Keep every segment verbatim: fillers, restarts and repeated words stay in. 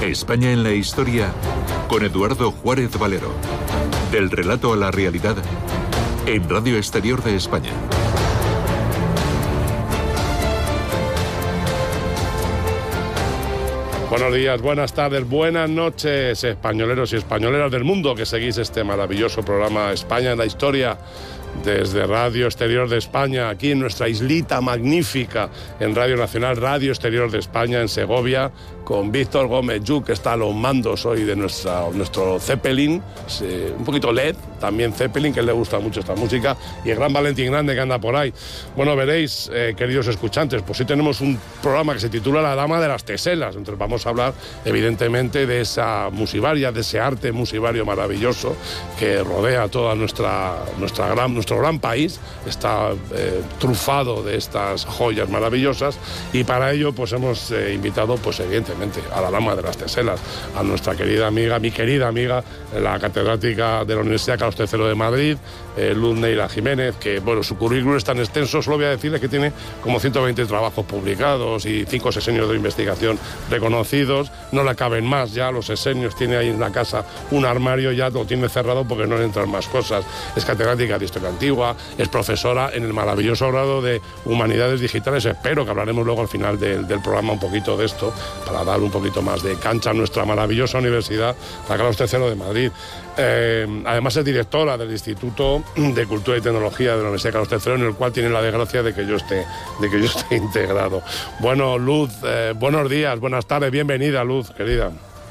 España en la historia con Eduardo Juárez Valero. Del relato a la realidad en Radio Exterior de España. Buenos días, buenas tardes, buenas noches, españoleros y españoleras del mundo que seguís este maravilloso programa España en la historia desde Radio Exterior de España, aquí en nuestra islita magnífica, en Radio Nacional, Radio Exterior de España, en Segovia, con Víctor Gómez Yu, que está a los mandos hoy de nuestra, nuestro Zeppelin, eh, un poquito L E D, también Zeppelin, que le gusta mucho esta música, y el gran Valentín Grande que anda por ahí. Bueno, veréis, eh, queridos escuchantes, pues hoy tenemos un programa que se titula La Dama de las Teselas. Entonces vamos a hablar, evidentemente, de esa musivaria, de ese arte musivario maravilloso que rodea toda nuestra, nuestra gran, nuestro gran país. Está eh, trufado de estas joyas maravillosas, y para ello pues hemos eh, invitado, pues evidentemente, a la Dama de las Teselas, a nuestra querida amiga, mi querida amiga, la catedrática de la Universidad Carlos tercero de Madrid, eh, Luz Neira Jiménez, que, bueno, su currículum es tan extenso, solo voy a decirle que tiene como ciento veinte trabajos publicados y cinco sesenios de investigación reconocidos. No le caben más ya los sesenios, tiene ahí en la casa un armario, ya lo tiene cerrado porque no le entran más cosas. Es catedrática de Historia Antigua, es profesora en el maravilloso grado de Humanidades Digitales. Espero que hablaremos luego al final del, del programa un poquito de esto, para dar un poquito más de cancha a nuestra maravillosa universidad, la Carlos tercero de Madrid. Eh, además es directora del Instituto de Cultura y Tecnología de la Universidad Carlos tercero, en el cual tiene la desgracia de que yo esté, de que yo esté integrado. Bueno, Luz, eh, buenos días, buenas tardes, bienvenida, Luz, querida.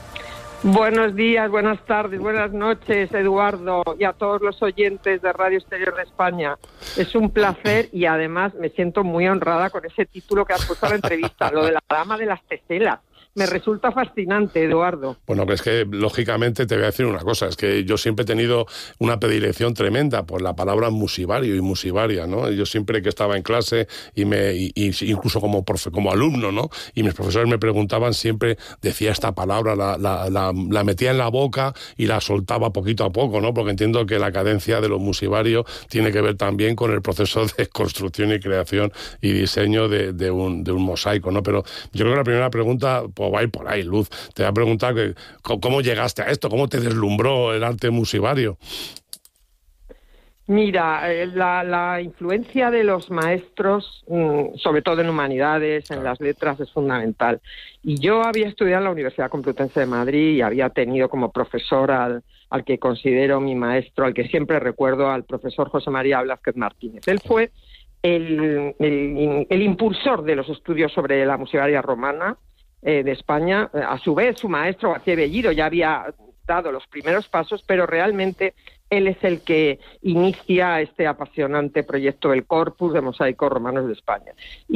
Buenos días, buenas tardes, buenas noches, Eduardo, y a todos los oyentes de Radio Exterior de España. Es un placer y además me siento muy honrada con ese título que has puesto a la entrevista, lo de la Dama de las Teselas. Me resulta fascinante, Eduardo. Bueno, que es que, lógicamente, te voy a decir una cosa, es que yo siempre he tenido una predilección tremenda por la palabra musivario y musivaria, ¿no? Yo siempre que estaba en clase, y me y, y incluso como, profe, como alumno, ¿no? Y mis profesores me preguntaban, siempre decía esta palabra, la, la, la, la metía en la boca y la soltaba poquito a poco, ¿no? Porque entiendo que la cadencia de lo musivario tiene que ver también con el proceso de construcción y creación y diseño de, de, un, de un mosaico, ¿no? Pero yo creo que la primera pregunta va a ir por ahí, Luz. Te voy a preguntar que, cómo llegaste a esto, cómo te deslumbró el arte musivario. Mira, la, la influencia de los maestros, sobre todo en humanidades, en las letras, es fundamental. Y yo había estudiado en la Universidad Complutense de Madrid y había tenido como profesor al, al que considero mi maestro, al que siempre recuerdo, al profesor José María Blázquez Martínez. Él fue el, el, el impulsor de los estudios sobre la musivaria romana eh, de España. A su vez, su maestro García Bellido ya había dado los primeros pasos, pero realmente él es el que inicia este apasionante proyecto del Corpus de Mosaicos Romanos de España.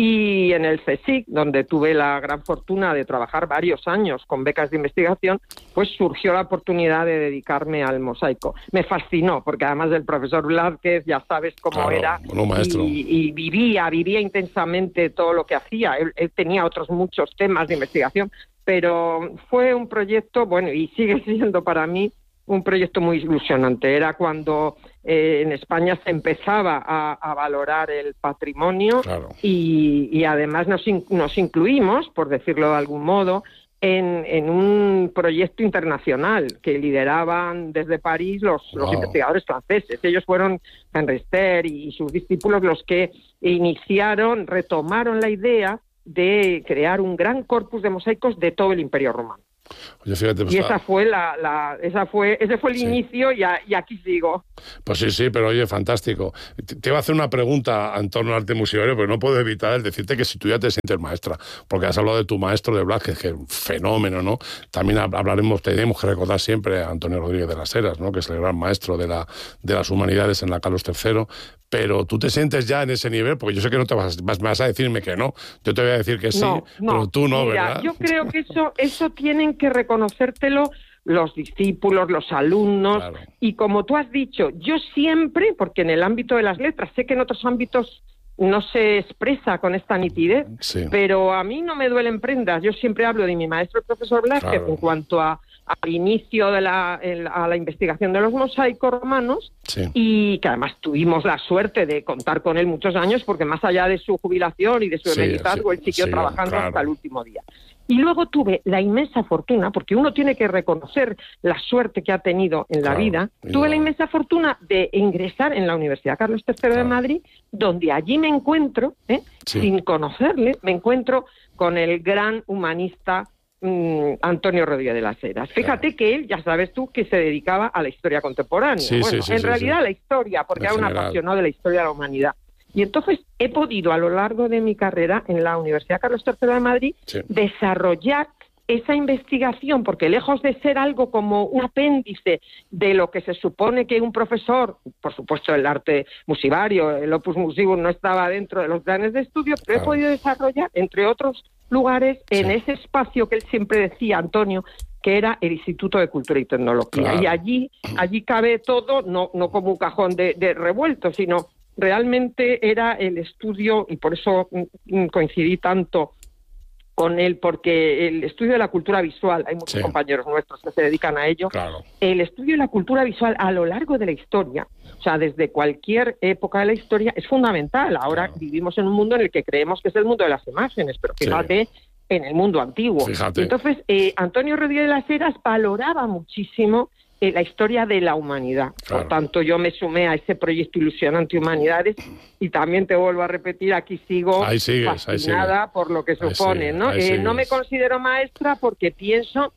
Y en el CSIC, donde tuve la gran fortuna de trabajar varios años con becas de investigación, pues surgió la oportunidad de dedicarme al mosaico. Me fascinó, porque además del profesor Blázquez, ya sabes cómo claro, era, bueno, maestro. Y, y vivía, vivía intensamente todo lo que hacía. Él, él tenía otros muchos temas de investigación, pero fue un proyecto, bueno, y sigue siendo para mí un proyecto muy ilusionante. Era cuando eh, en España se empezaba a, a valorar el patrimonio, claro. y, y además nos, in, nos incluimos, por decirlo de algún modo, en, en un proyecto internacional que lideraban desde París los, wow. los investigadores franceses. Ellos fueron Henri Ster y, y sus discípulos los que iniciaron, retomaron la idea de crear un gran corpus de mosaicos de todo el Imperio Romano. Oye, fíjate, pues y esa fue la, la esa fue ese fue el sí. inicio y, a, y aquí sigo. Pues sí, sí, pero oye, fantástico. Te, te iba a hacer una pregunta en torno al arte musivario, pero no puedo evitar el decirte que si tú ya te sientes maestra, porque has hablado de tu maestro de Blázquez, que es un fenómeno, ¿no? También hablaremos, tenemos que recordar siempre a Antonio Rodríguez de las Heras, ¿no? Que es el gran maestro de, la, de las humanidades en la Carlos tercero. Pero tú te sientes ya en ese nivel, porque yo sé que no te vas, vas, vas a decirme que no. Yo te voy a decir que sí, no, no. pero tú no, Mira, ¿verdad? Yo creo que eso, eso tienen que reconocértelo los discípulos, los alumnos, claro. Y como tú has dicho, yo siempre, porque en el ámbito de las letras, sé que en otros ámbitos no se expresa con esta nitidez, sí. Pero a mí no me duelen prendas. Yo siempre hablo de mi maestro, el profesor Blázquez, claro. En cuanto a al inicio de la, el, a la investigación de los mosaicos romanos, sí. Y que además tuvimos la suerte de contar con él muchos años, porque más allá de su jubilación y de su emeritazgo, sí, sí, él siguió sí, trabajando claro. hasta el último día. Y luego tuve la inmensa fortuna, porque uno tiene que reconocer la suerte que ha tenido en la claro, vida, tuve la inmensa fortuna de ingresar en la Universidad Carlos tercero claro. de Madrid, donde allí me encuentro, ¿eh? sí. sin conocerle, me encuentro con el gran humanista mm, Antonio Rodríguez de las Heras. Fíjate claro. que él, ya sabes tú, que se dedicaba a la historia contemporánea. Sí, bueno, sí, sí, en sí, realidad sí. a la historia, porque en era un general. apasionado de la historia de la humanidad. Y entonces he podido a lo largo de mi carrera en la Universidad Carlos tercero de Madrid sí. desarrollar esa investigación, porque lejos de ser algo como un apéndice de lo que se supone que un profesor, por supuesto el arte musivario, el opus musivum no estaba dentro de los planes de estudio, pero claro. he podido desarrollar, entre otros lugares, sí. en ese espacio que él siempre decía, Antonio, que era el Instituto de Cultura y Tecnología. Claro. Y allí allí cabe todo, no, no como un cajón de, de revuelto, sino realmente era el estudio, y por eso coincidí tanto con él, porque el estudio de la cultura visual, hay muchos sí. compañeros nuestros que se dedican a ello, claro. el estudio de la cultura visual a lo largo de la historia, o sea, desde cualquier época de la historia, es fundamental. Ahora claro. vivimos en un mundo en el que creemos que es el mundo de las imágenes, pero fíjate, sí. en el mundo antiguo. Fíjate. Entonces, eh, Antonio Rodríguez de las Heras valoraba muchísimo eh, la historia de la humanidad. Claro. Por tanto, yo me sumé a ese proyecto Ilusionante Humanidades y también te vuelvo a repetir, aquí sigo ahí sigues, fascinada ahí por lo que ahí supone, sigue, ¿no? Eh, no me considero maestra porque pienso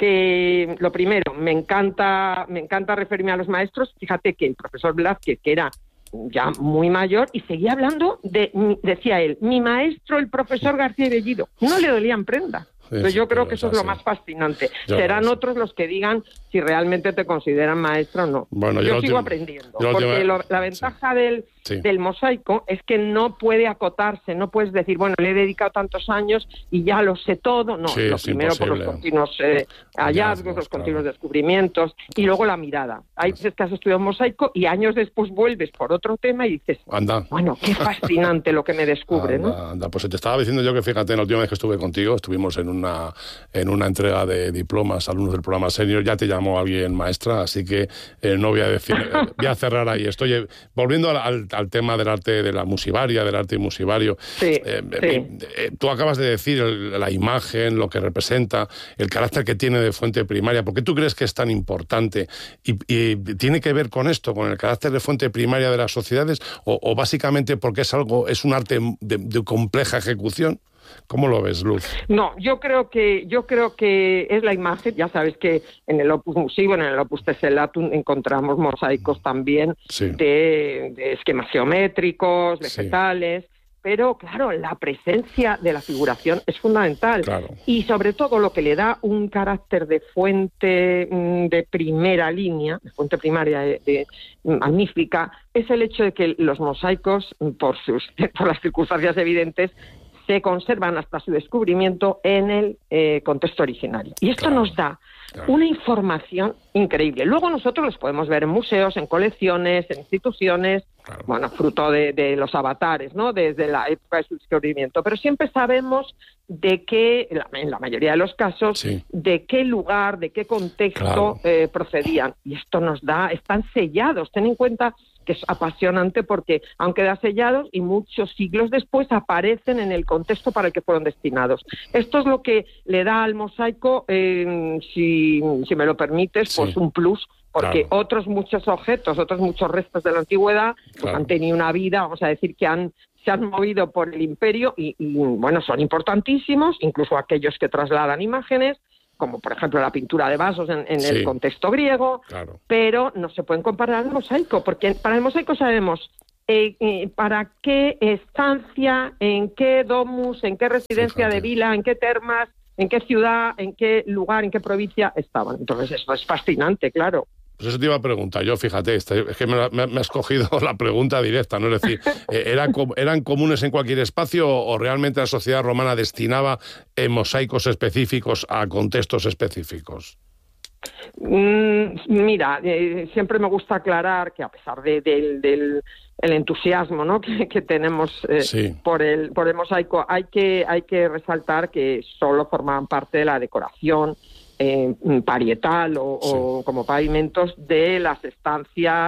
que, lo primero, me encanta, me encanta referirme a los maestros. Fíjate que el profesor Blázquez, que era ya muy mayor, y seguía hablando de, decía él, mi maestro, el profesor García Bellido, no le dolían prendas. Entonces yo creo que eso es lo más fascinante. Yo Serán otros los que digan si realmente te consideran maestra o no. Bueno, yo yo sigo último, aprendiendo, yo porque último, lo, la ventaja sí. del, sí. del mosaico es que no puede acotarse, no puedes decir, bueno, le he dedicado tantos años y ya lo sé todo. No, sí, lo primero por los continuos eh, hallazgos, los continuos claro. descubrimientos, y luego la mirada. Hay veces que has estudiado mosaico y años después vuelves por otro tema y dices, anda. bueno, qué fascinante lo que me descubre, anda, ¿no? Anda. Pues te estaba diciendo yo que, fíjate, la última vez que estuve contigo, estuvimos en una... en una entrega de diplomas, alumnos del programa senior, ya te llamó alguien maestra, así que eh, no voy a decir, eh, voy a cerrar ahí. Estoy eh, volviendo al, al, al tema del arte de la musivaria, del arte musivario. Sí, eh, sí. Eh, eh, tú acabas de decir el, la imagen, lo que representa, el carácter que tiene de fuente primaria. ¿Por qué tú crees que es tan importante? Y, y tiene que ver con esto, con el carácter de fuente primaria de las sociedades, o, o básicamente porque es algo, es un arte de, de compleja ejecución. ¿Cómo lo ves, Luz? No, yo creo que yo creo que es la imagen. Ya sabes que en el Opus Musivum, en el Opus Tessellatum, encontramos mosaicos también sí. de, de esquemas geométricos, vegetales. Sí. Pero, claro, la presencia de la figuración es fundamental. Claro. Y, sobre todo, lo que le da un carácter de fuente de primera línea, de fuente primaria de, de, magnífica, es el hecho de que los mosaicos, por, sus, por las circunstancias evidentes, se conservan hasta su descubrimiento en el eh, contexto originario. Y esto claro. nos da claro. una información increíble. Luego nosotros los podemos ver en museos, en colecciones, en instituciones, claro. bueno, fruto de, de los avatares, ¿no? Desde la época de su descubrimiento. Pero siempre sabemos de qué, en la mayoría de los casos, sí. de qué lugar, de qué contexto claro. eh, procedían. Y esto nos da, están sellados. Ten en cuenta que es apasionante porque han quedado sellados y muchos siglos después aparecen en el contexto para el que fueron destinados. Esto es lo que le da al mosaico, eh, si, si me lo permites, sí. pues un plus, porque claro. otros muchos objetos, otros muchos restos de la antigüedad pues claro. han tenido una vida, vamos a decir que han se han movido por el imperio y, y bueno, son importantísimos, incluso aquellos que trasladan imágenes, como por ejemplo la pintura de vasos en, en sí. el contexto griego, claro. pero no se pueden comparar al mosaico, porque para el mosaico sabemos eh, eh, para qué estancia, en qué domus, en qué residencia Fíjate. de vila, en qué termas, en qué ciudad, en qué lugar, en qué provincia estaban. Entonces esto es fascinante, claro. Pues eso te iba a preguntar yo, fíjate, es que me, me, me has cogido la pregunta directa, ¿no? Es decir, ¿eran, ¿eran comunes en cualquier espacio o realmente la sociedad romana destinaba eh, mosaicos específicos a contextos específicos? Mm, mira, eh, siempre me gusta aclarar que a pesar de, de, del el entusiasmo, ¿no? que, que tenemos eh, sí. por el por el mosaico, hay que hay que resaltar que solo formaban parte de la decoración eh, parietal o, sí. o como pavimentos de las estancias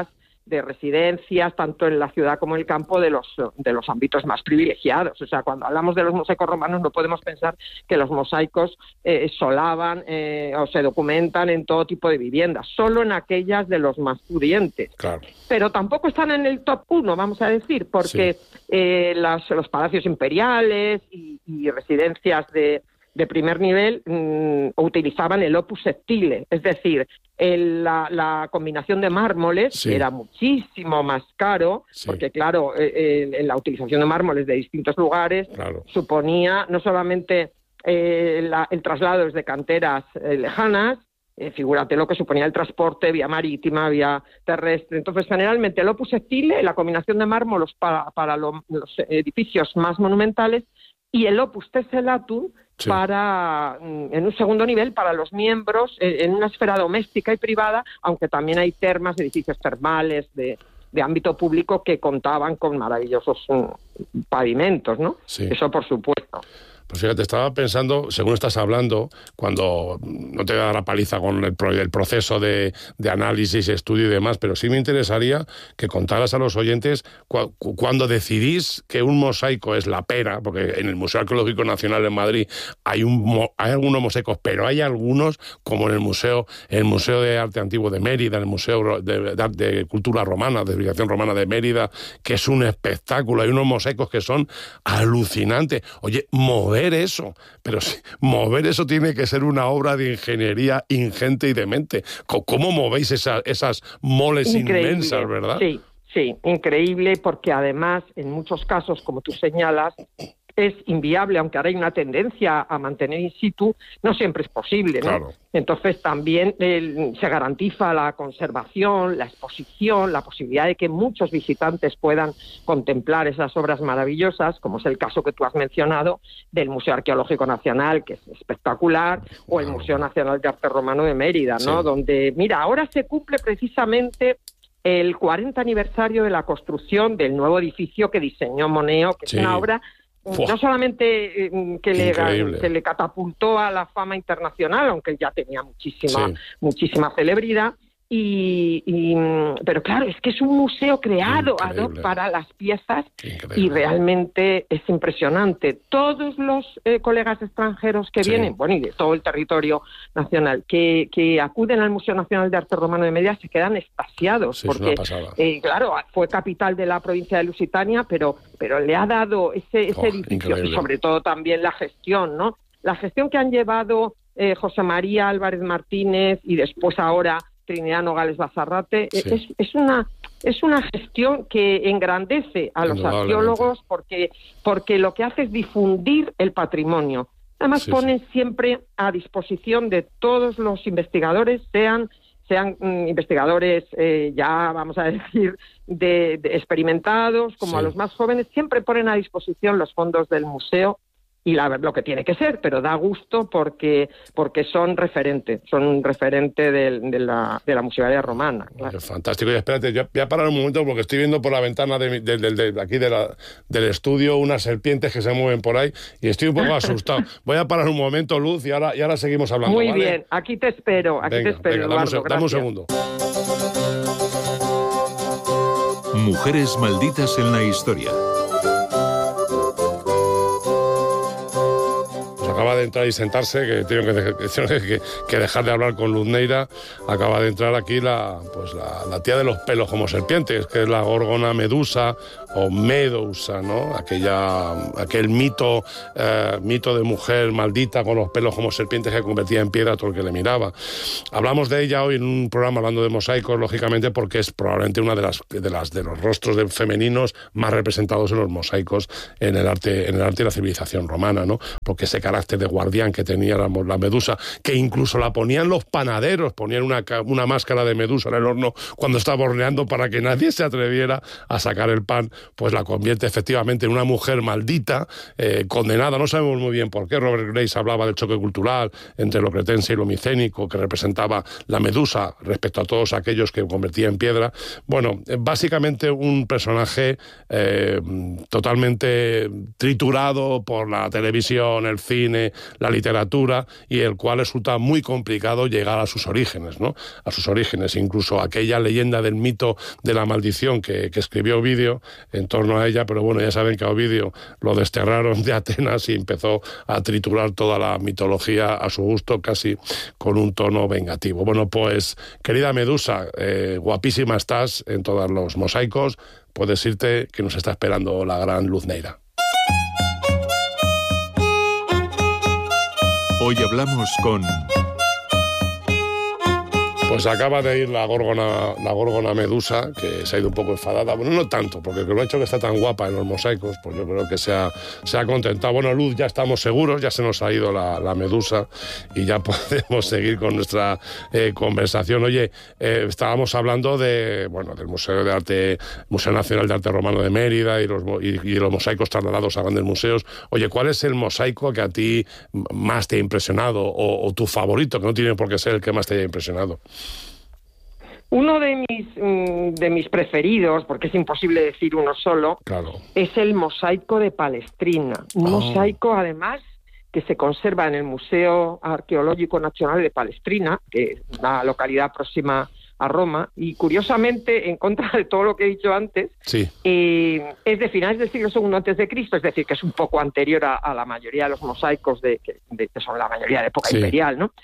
de residencias, tanto en la ciudad como en el campo, de los, de los ámbitos más privilegiados. O sea, cuando hablamos de los mosaicos romanos no podemos pensar que los mosaicos eh, solaban eh, o se documentan en todo tipo de viviendas, solo en aquellas de los más pudientes. Claro. Pero tampoco están en el top uno, vamos a decir, porque sí. eh, las, los palacios imperiales y, y residencias de, de primer nivel mmm, utilizaban el opus sectile, es decir, el, la, la combinación de mármoles, sí. que era muchísimo más caro, sí. porque claro, eh, eh, la utilización de mármoles de distintos lugares claro. suponía no solamente eh, la, el traslado desde canteras eh, lejanas, Eh, figúrate lo que suponía el transporte vía marítima, vía terrestre. Entonces, generalmente el opus sectile, la combinación de mármoles para, para lo, los edificios más monumentales, y el opus tessellatum sí. para, en un segundo nivel, para los miembros, eh, en una esfera doméstica y privada, aunque también hay termas, edificios termales de, de ámbito público que contaban con maravillosos um, pavimentos, ¿no? Sí. Eso por supuesto. Pues fíjate, estaba pensando, según estás hablando, cuando no te da la paliza con el, el proceso de, de análisis, estudio y demás, pero sí me interesaría que contaras a los oyentes cu cuando decidís que un mosaico es la pera, porque en el Museo Arqueológico Nacional en Madrid hay, un, hay algunos mosaicos, pero hay algunos, como en el Museo, el Museo de Arte Antiguo de Mérida, el Museo de, de, de Cultura Romana, de Civilización Romana de Mérida, que es un espectáculo. Hay unos mosaicos que son alucinantes. Oye, mover eso, pero sí, mover eso tiene que ser una obra de ingeniería ingente y demente. ¿Cómo movéis esa, esas moles increíble. Inmensas, verdad? Sí, sí, increíble, porque además, en muchos casos, como tú señalas, es inviable, aunque ahora hay una tendencia a mantener in situ, no siempre es posible, ¿no? Claro. Entonces también eh, se garantiza la conservación, la exposición, la posibilidad de que muchos visitantes puedan contemplar esas obras maravillosas, como es el caso que tú has mencionado del Museo Arqueológico Nacional, que es espectacular, o el Museo Nacional de Arte Romano de Mérida, ¿no? Sí. Donde, mira, ahora se cumple precisamente el cuarenta aniversario de la construcción del nuevo edificio que diseñó Moneo, que sí. es una obra Uf, no solamente eh, que, le, que le catapultó a la fama internacional, aunque ya tenía muchísima, sí. muchísima celebridad, y, y, pero claro, es que es un museo creado ad hoc para las piezas. Increíble. Y realmente es impresionante. Todos los eh, colegas extranjeros que sí. vienen, bueno, y de todo el territorio nacional, que, que acuden al Museo Nacional de Arte Romano de Mérida, se quedan extasiados, sí, porque, eh, claro, fue capital de la provincia de Lusitania, pero, pero le ha dado ese, ese oh, edificio, increíble. Y sobre todo también la gestión, ¿no? La gestión que han llevado eh, José María Álvarez Martínez y después ahora Trinidad Nogales Bazarrate, sí. es, es una es una gestión que engrandece a los arqueólogos porque, porque lo que hace es difundir el patrimonio. Además sí, pone sí. siempre a disposición de todos los investigadores, sean sean mm, investigadores eh, ya, vamos a decir, de, de experimentados, como sí. a los más jóvenes, siempre ponen a disposición los fondos del museo y la, lo que tiene que ser, pero da gusto porque porque son referente, son un referente de, de, la, de la musearia romana. Claro. Fantástico. Y espérate, yo voy a parar un momento porque estoy viendo por la ventana de, de, de, de, de aquí de la, del estudio unas serpientes que se mueven por ahí y estoy un poco asustado. Voy a parar un momento, Luz, y ahora, y ahora seguimos hablando. Muy ¿vale? bien, aquí te espero, aquí venga, te espero, venga, Eduardo, dame, dame un segundo. Mujeres malditas en la historia. Acaba de entrar y sentarse, que tengo que, que, que dejar de hablar con Luz Neira. Acaba de entrar aquí la, pues la, la tía de los pelos como serpientes, que es la Gorgona Medusa o Medusa, ¿no? Aquella, aquel mito, eh, mito de mujer maldita con los pelos como serpientes que convertía en piedra a todo el que le miraba. Hablamos de ella hoy en un programa hablando de mosaicos, lógicamente, porque es probablemente una de las de las de los rostros de femeninos más representados en los mosaicos en el arte, en el arte y la civilización romana, ¿no? Porque ese carácter de guardián que tenía la, la medusa, que incluso la ponían los panaderos, ponían una, una máscara de medusa en el horno cuando estaba horneando para que nadie se atreviera a sacar el pan, pues la convierte efectivamente en una mujer maldita, eh, condenada, no sabemos muy bien por qué. Robert Grace hablaba del choque cultural entre lo cretense y lo micénico que representaba la medusa respecto a todos aquellos que convertía en piedra. Bueno, básicamente un personaje eh, totalmente triturado por la televisión, el cine, tiene la literatura y el cual resulta muy complicado llegar a sus orígenes, ¿no? A sus orígenes, incluso aquella leyenda del mito de la maldición que, que escribió Ovidio en torno a ella, pero bueno, ya saben que a Ovidio lo desterraron de Atenas y empezó a triturar toda la mitología a su gusto, casi con un tono vengativo. Bueno, pues, querida Medusa, eh, guapísima estás en todos los mosaicos, puedes irte, que nos está esperando la gran Luz Neira. Hoy hablamos con... Pues acaba de ir la górgona, la górgona Medusa, que se ha ido un poco enfadada. Bueno, no tanto, porque el hecho que está tan guapa en los mosaicos, pues yo creo que se ha, se ha contentado. Bueno, Luz, ya estamos seguros, ya se nos ha ido la, la Medusa y ya podemos seguir con nuestra eh, conversación. Oye, eh, estábamos hablando de, bueno, del Museo de Arte, Museo Nacional de Arte Romano de Mérida y los, y, y los mosaicos trasladados a grandes museos. Oye, ¿cuál es el mosaico que a ti más te ha impresionado o, o tu favorito, que no tiene por qué ser el que más te haya impresionado? Uno de mis, de mis preferidos, porque es imposible decir uno solo, claro, es el mosaico de Palestrina. Un oh. mosaico, además, que se conserva en el Museo Arqueológico Nacional de Palestrina, que es una localidad próxima a Roma, y curiosamente, en contra de todo lo que he dicho antes, sí. eh, es de finales del siglo segundo antes de Cristo, es decir, que es un poco anterior a, a la mayoría de los mosaicos de, de, de son la mayoría de época sí. imperial, ¿no?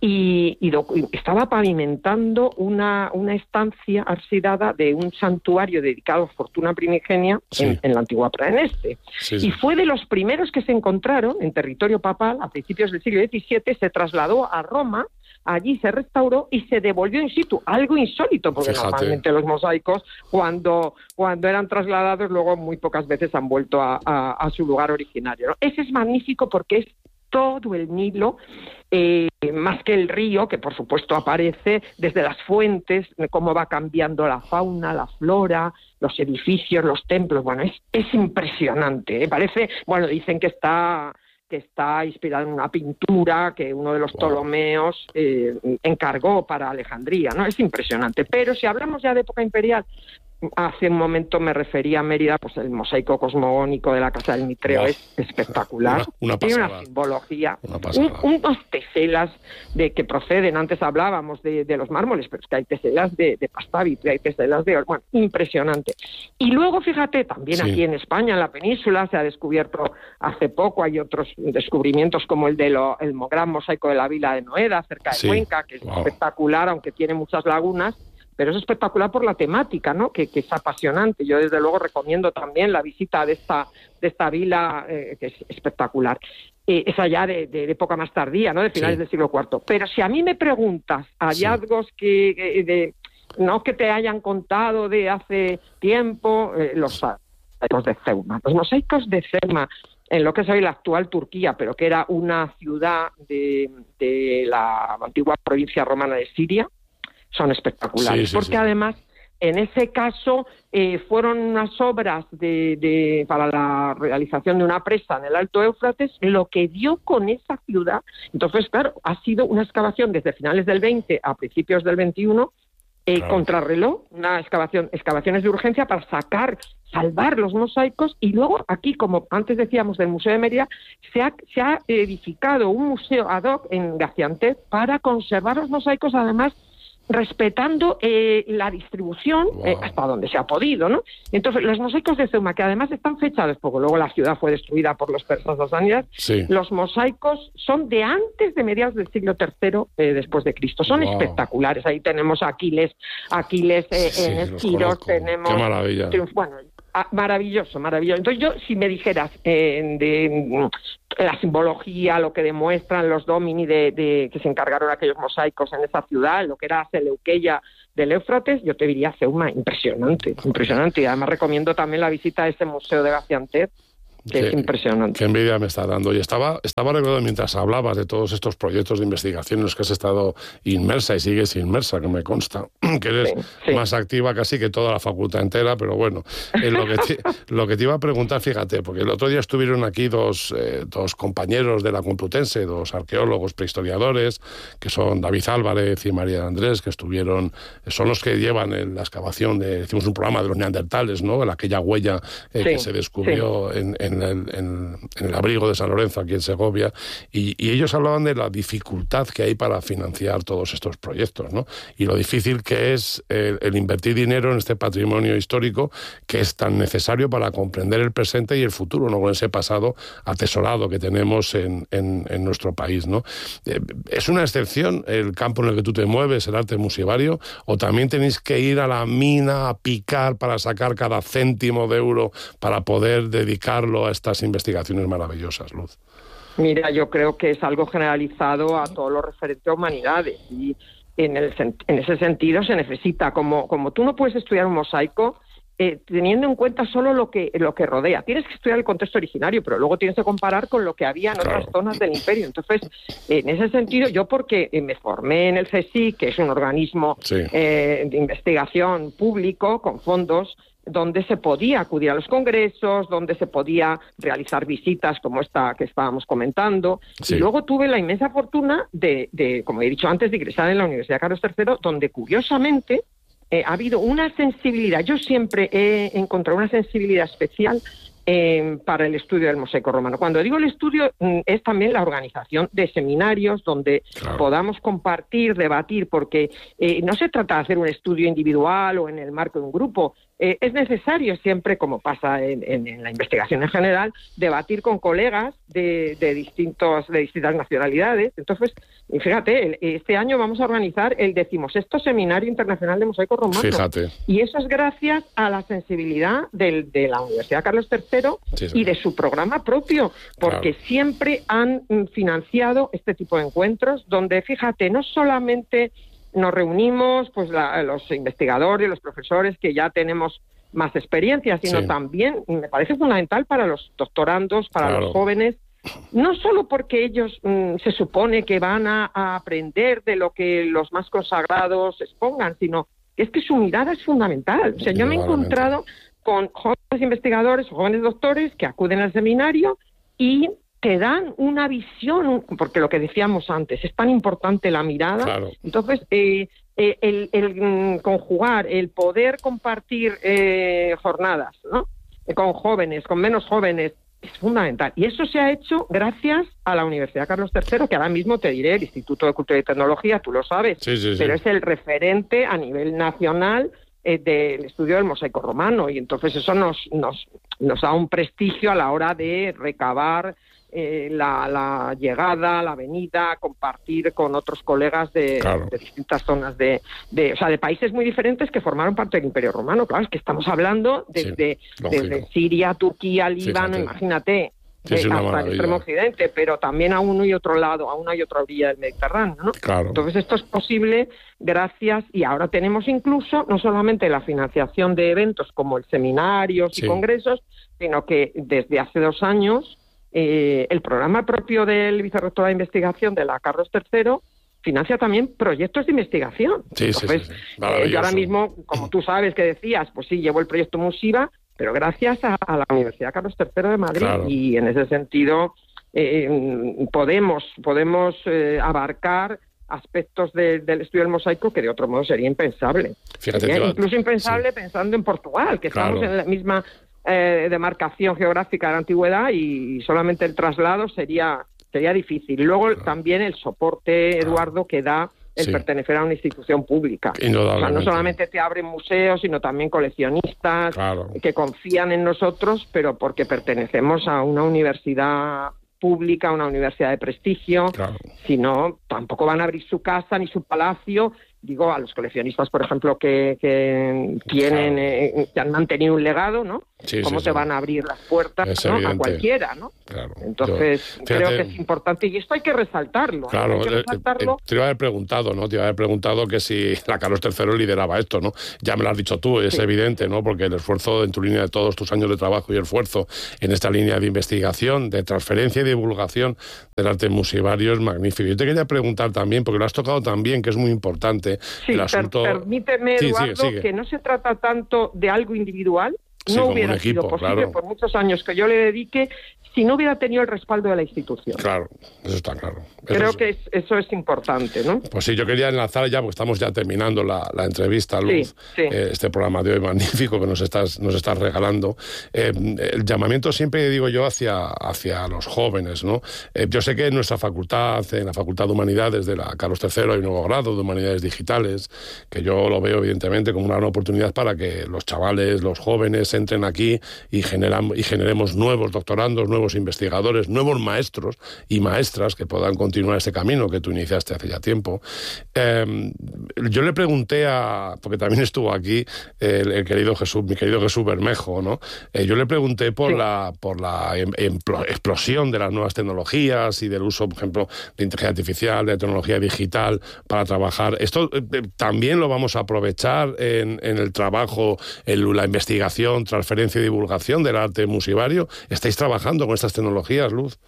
Y, y, do, y estaba pavimentando una, una estancia arsidada de un santuario dedicado a Fortuna Primigenia sí. en, en la antigua Praeneste. Sí, sí. Y fue de los primeros que se encontraron en territorio papal a principios del siglo diecisiete, se trasladó a Roma, allí se restauró y se devolvió in situ, algo insólito, porque Fíjate. normalmente los mosaicos, cuando, cuando eran trasladados, luego muy pocas veces han vuelto a, a, a su lugar originario, ¿no? Ese es magnífico porque es todo el Nilo, eh, más que el río, que por supuesto aparece desde las fuentes, cómo va cambiando la fauna, la flora, los edificios, los templos. Bueno, es, es impresionante, ¿eh? Parece, bueno, dicen que está... que está inspirado en una pintura que uno de los wow. Ptolomeos eh, encargó para Alejandría, ¿no? Es impresionante. Pero si hablamos ya de época imperial, hace un momento me refería a Mérida, pues el mosaico cosmogónico de la Casa del Mitreo wow. es espectacular. Una, una Tiene una simbología, una un, unos teselas de que proceden, antes hablábamos de, de los mármoles, pero es que hay teselas de, de Pastavit, hay teselas de... Bueno, impresionante. Y luego, fíjate, también sí. aquí en España, en la península, se ha descubierto hace poco, hay otros descubrimientos como el del el gran mosaico de la Vila de Noeda, cerca de sí. Cuenca, que es wow. espectacular, aunque tiene muchas lagunas, pero es espectacular por la temática, ¿no? Que, que es apasionante. Yo, desde luego, recomiendo también la visita de esta, de esta vila, eh, que es espectacular. Eh, es allá de, de época más tardía, ¿no? De finales sí. del siglo cuarto. Pero si a mí me preguntas hallazgos sí. que, que de, no que te hayan contado de hace tiempo, eh, los mosaicos de Ceuma. Los mosaicos de Ceuma, en lo que es hoy la actual Turquía, pero que era una ciudad de, de la antigua provincia romana de Siria, son espectaculares, sí, sí, porque sí. además en ese caso eh, fueron unas obras de, de para la realización de una presa en el Alto Éufrates, lo que dio con esa ciudad. Entonces, claro, ha sido una excavación desde finales del veinte a principios del veintiuno, eh, claro. contrarreloj, una excavación, excavaciones de urgencia para sacar, salvar los mosaicos, y luego aquí, como antes decíamos del Museo de Mérida, se ha, se ha edificado un museo ad hoc en Gaziantep para conservar los mosaicos, además respetando eh, la distribución wow. eh, hasta donde se ha podido, ¿no? Entonces, los mosaicos de Ceuma, que además están fechados, porque luego la ciudad fue destruida por los persas sasánidas, sí. los mosaicos son de antes de mediados del siglo tercero eh, después de Cristo. Son wow. espectaculares. Ahí tenemos a Aquiles, Aquiles eh, sí, en Esquiros, tenemos... ¡Qué maravilla! Bueno, ah, maravilloso, maravilloso. Entonces, yo, si me dijeras eh, de la simbología, lo que demuestran los domini de, de que se encargaron aquellos mosaicos en esa ciudad, lo que era Seleuqueia del Éufrates, yo te diría Ceuma, impresionante, impresionante. Y además recomiendo también la visita a ese museo de Gaziantep, que qué, es impresionante. Qué envidia me está dando. Y estaba, estaba recordando mientras hablabas de todos estos proyectos de investigación en los que has estado inmersa y sigues inmersa, que me consta, que eres sí, sí. más activa casi que toda la facultad entera, pero bueno, eh, lo, que te, lo que te iba a preguntar, fíjate, porque el otro día estuvieron aquí dos, eh, dos compañeros de la Complutense, dos arqueólogos prehistoriadores, que son David Álvarez y María Andrés, que estuvieron, son los que llevan en la excavación de, hicimos un programa de los neandertales, ¿no? En aquella huella eh, sí, que se descubrió sí. en, en en el, en, en el abrigo de San Lorenzo, aquí en Segovia, y, y ellos hablaban de la dificultad que hay para financiar todos estos proyectos, ¿no? Y lo difícil que es el, el invertir dinero en este patrimonio histórico que es tan necesario para comprender el presente y el futuro, ¿no? Con ese pasado atesorado que tenemos en, en, en nuestro país, ¿no? Eh, ¿Es una excepción el campo en el que tú te mueves, el arte musivario, o también tenéis que ir a la mina a picar para sacar cada céntimo de euro para poder dedicarlo a estas investigaciones maravillosas, Luz? Mira, yo creo que es algo generalizado a todo lo referente a humanidades y en, el, en ese sentido se necesita, como, como tú no puedes estudiar un mosaico eh, teniendo en cuenta solo lo que, lo que rodea. Tienes que estudiar el contexto originario, pero luego tienes que comparar con lo que había en Claro. otras zonas del imperio. Entonces, en ese sentido, yo porque me formé en el C S I C, que es un organismo Sí. eh, de investigación público con fondos, donde se podía acudir a los congresos, donde se podía realizar visitas como esta que estábamos comentando. Sí. Y luego tuve la inmensa fortuna de, de, como he dicho antes, de ingresar en la Universidad Carlos tercero, donde curiosamente eh, ha habido una sensibilidad. Yo siempre he encontrado una sensibilidad especial eh, para el estudio del mosaico romano. Cuando digo el estudio, mm, es también la organización de seminarios donde Claro. podamos compartir, debatir, porque eh, no se trata de hacer un estudio individual o en el marco de un grupo. Eh, es necesario siempre, como pasa en, en, en la investigación en general, debatir con colegas de, de, distintos, de distintas nacionalidades. Entonces, y fíjate, el, este año vamos a organizar el decimosexto Seminario Internacional de Mosaico Romano. Fíjate. Y eso es gracias a la sensibilidad del, de la Universidad Carlos tercero Sí, sí. y de su programa propio, porque Claro. siempre han mm, financiado este tipo de encuentros donde, fíjate, no solamente nos reunimos pues la, los investigadores, los profesores que ya tenemos más experiencia, sino Sí. también, me parece fundamental para los doctorandos, para Claro. los jóvenes, no solo porque ellos mm, se supone que van a, a aprender de lo que los más consagrados expongan, sino que es que su mirada es fundamental. O sea, yo me he Indudablemente. encontrado con jóvenes investigadores, jóvenes doctores que acuden al seminario y te dan una visión, porque lo que decíamos antes, es tan importante la mirada. Claro. Entonces, eh, eh, el, el mm, conjugar, el poder compartir eh, jornadas, ¿no? Eh, con jóvenes, con menos jóvenes, es fundamental. Y eso se ha hecho gracias a la Universidad Carlos tercero, que ahora mismo te diré, el Instituto de Cultura y Tecnología, tú lo sabes, Sí, sí, sí. pero es el referente a nivel nacional eh, del estudio del mosaico romano. Y entonces eso nos, nos, nos da un prestigio a la hora de recabar Eh, la, la llegada, la venida, compartir con otros colegas de, Claro. de distintas zonas de, de, o sea, de países muy diferentes que formaron parte del Imperio Romano. Claro, es que estamos hablando desde, Sí, lógico. desde Siria, Turquía, Líbano, Fíjate. imagínate, Sí, es eh, una hasta el maravilla. extremo occidente, pero también a uno y otro lado, a una y otra orilla del Mediterráneo, ¿no? Claro. Entonces esto es posible gracias, y ahora tenemos incluso no solamente la financiación de eventos como el seminarios Sí. y congresos, sino que desde hace dos años Eh, el programa propio del Vicerrectorado de Investigación de la Carlos tercero financia también proyectos de investigación. Sí, sí, Entonces, sí, sí. eh, Maravilloso. yo ahora mismo, como tú sabes que decías, pues sí, llevo el proyecto Musiva, pero gracias a, a la Universidad Carlos tercero de Madrid. Claro. Y en ese sentido eh, podemos, podemos eh, abarcar aspectos de, del estudio del mosaico que de otro modo sería impensable. Fíjate, Sería te va- incluso impensable sí. pensando en Portugal, que Claro. estamos en la misma eh, demarcación geográfica de la antigüedad y solamente el traslado sería sería difícil. Luego también el soporte, Eduardo, que da el Sí. pertenecer a una institución pública. O sea, Indudablemente. no solamente te abren museos, sino también coleccionistas Claro. que confían en nosotros, pero porque pertenecemos a una universidad pública, una universidad de prestigio. Claro. Si no, tampoco van a abrir su casa ni su palacio. Digo, a los coleccionistas, por ejemplo, que, que tienen, Claro. eh, que han mantenido un legado, ¿no? Sí, ¿Cómo sí, te sí. van a abrir las puertas, Es ¿no? a evidente. cualquiera, ¿no? Claro. Entonces, Yo- creo fíjate- que es importante y esto hay que resaltarlo. ¿eh? Claro, hay que eh, resaltarlo. eh, te iba a haber preguntado, ¿no? Te iba a haber preguntado que si la Carlos tercero lideraba esto, ¿no? Ya me lo has dicho tú, es Sí. evidente, ¿no? Porque el esfuerzo en tu línea de todos tus años de trabajo y el esfuerzo en esta línea de investigación, de transferencia y divulgación del arte musivario es magnífico. Yo te quería preguntar también, porque lo has tocado también, que es muy importante, Sí, el per- asunto... permíteme, Sí, Eduardo, sigue, sigue. que no se trata tanto de algo individual, Sí, no como hubiera un equipo, sido posible claro. por muchos años que yo le dedique si no hubiera tenido el respaldo de la institución. Claro, eso está claro. Eso Creo es... que es, eso es importante, ¿no? Pues sí, yo quería enlazar ya, porque estamos ya terminando la, la entrevista, Luz, sí, sí. Eh, este programa de hoy magnífico que nos estás, nos estás regalando. Eh, el llamamiento siempre, digo yo, hacia, hacia los jóvenes, ¿no? Eh, yo sé que en nuestra facultad, en la Facultad de Humanidades de la Carlos tercero, hay un nuevo grado de Humanidades Digitales, que yo lo veo evidentemente como una gran oportunidad para que los chavales, los jóvenes entren aquí y, generan, y generemos nuevos doctorandos, nuevos investigadores, nuevos maestros y maestras que puedan continuar este camino que tú iniciaste hace ya tiempo. Eh, yo le pregunté a, porque también estuvo aquí el, el querido Jesús, mi querido Jesús Bermejo, ¿no? Eh, yo le pregunté por sí. la por la em, em, explosión de las nuevas tecnologías y del uso, por ejemplo, de inteligencia artificial, de tecnología digital para trabajar. ¿Esto eh, también lo vamos a aprovechar en, en el trabajo, en la investigación, transferencia y divulgación del arte musivario? ¿Estáis trabajando con estas tecnologías, Luz?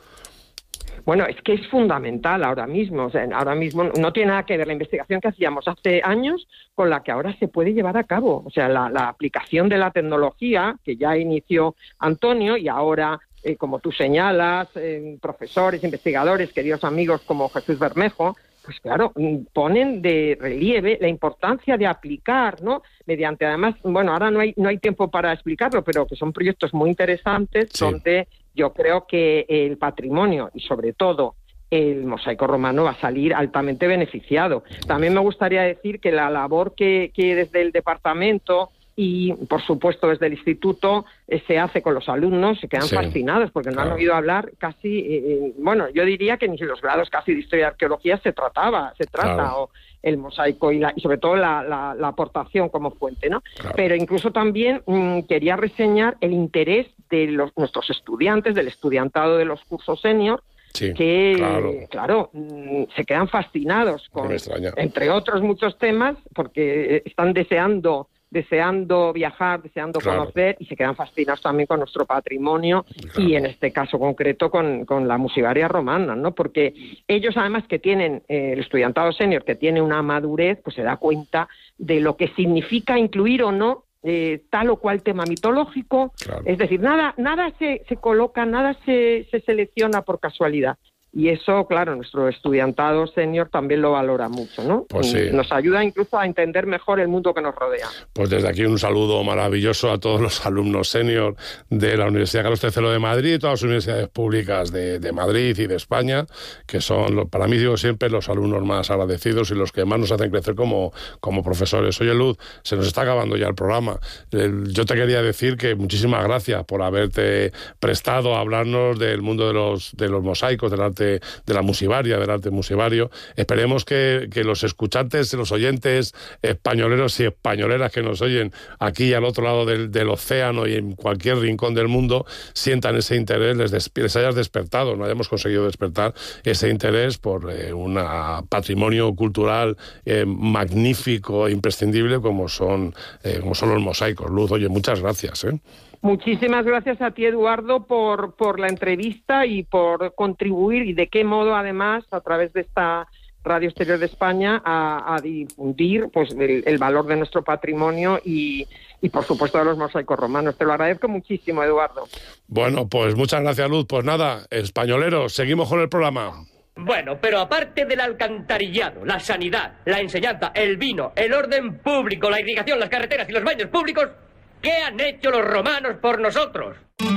Bueno, es que es fundamental ahora mismo. O sea, ahora mismo no tiene nada que ver la investigación que hacíamos hace años con la que ahora se puede llevar a cabo. O sea, la, la aplicación de la tecnología que ya inició Antonio y ahora, eh, como tú señalas, eh, profesores, investigadores, queridos amigos como Jesús Bermejo, pues claro, ponen de relieve la importancia de aplicar, ¿no? Mediante, además, bueno, ahora no hay no hay tiempo para explicarlo, pero que son proyectos muy interesantes sí. donde yo creo que el patrimonio y sobre todo el mosaico romano va a salir altamente beneficiado. También me gustaría decir que la labor que, que desde el departamento y, por supuesto, desde el instituto eh, se hace con los alumnos, se quedan sí, fascinados porque no claro. han oído hablar casi, eh, bueno, yo diría que ni en los grados casi de historia y arqueología se trataba, se trata, claro. o el mosaico y, la, y sobre todo la, la, la aportación como fuente, ¿no? Claro. Pero incluso también mmm, quería reseñar el interés de los, nuestros estudiantes, del estudiantado de los cursos senior, sí, que, claro, claro mmm, se quedan fascinados con, entre otros muchos temas, porque están deseando deseando viajar, deseando claro. conocer y se quedan fascinados también con nuestro patrimonio claro. y en este caso concreto con, con la musivaria romana, ¿no? Porque ellos además que tienen, eh, el estudiantado senior que tiene una madurez, pues se da cuenta de lo que significa incluir o no eh, tal o cual tema mitológico, claro. es decir, nada nada se, se coloca, nada se, se selecciona por casualidad. Y eso, claro, nuestro estudiantado senior también lo valora mucho, ¿no? Pues sí. Nos ayuda incluso a entender mejor el mundo que nos rodea. Pues desde aquí un saludo maravilloso a todos los alumnos senior de la Universidad Carlos tercero de Madrid y todas las universidades públicas de, de Madrid y de España, que son, para mí digo siempre, los alumnos más agradecidos y los que más nos hacen crecer como, como profesores. Oye, Luz, se nos está acabando ya el programa. Yo te quería decir que muchísimas gracias por haberte prestado a hablarnos del mundo de los, de los mosaicos, del arte de la musivaria, del arte musivario. Esperemos que, que los escuchantes, los oyentes españoleros y españoleras que nos oyen aquí al otro lado del, del océano y en cualquier rincón del mundo sientan ese interés, les, des, les hayas despertado, no hayamos conseguido despertar ese interés por eh, un patrimonio cultural eh, magnífico e imprescindible como son, eh, como son los mosaicos. Luz, oye, muchas gracias, ¿eh? Muchísimas gracias a ti, Eduardo, por, por la entrevista y por contribuir y de qué modo, además, a través de esta Radio Exterior de España, a, a difundir pues el, el valor de nuestro patrimonio y, y, por supuesto, de los mosaicos romanos. Te lo agradezco muchísimo, Eduardo. Bueno, pues muchas gracias, Luz. Pues nada, españoleros, seguimos con el programa. Bueno, pero aparte del alcantarillado, la sanidad, la enseñanza, el vino, el orden público, la irrigación, las carreteras y los baños públicos, ¿qué han hecho los romanos por nosotros?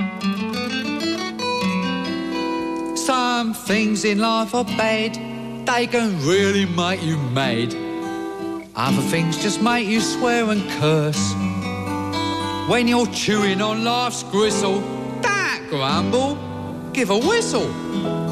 Some things in life are bad. They can really make you mad. Other things just make you swear and curse. When you're chewing on life's gristle, don't grumble, give a whistle.